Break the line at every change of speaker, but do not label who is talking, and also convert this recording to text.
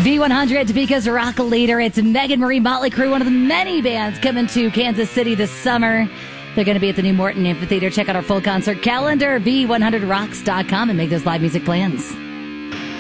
V100, Topeka's rock leader. It's Megan Marie Motley Crue, one of the many bands coming to Kansas City this summer. They're going to be at the new Morton Amphitheater. Check out our full concert calendar, V100rocks.com, and make those live music plans.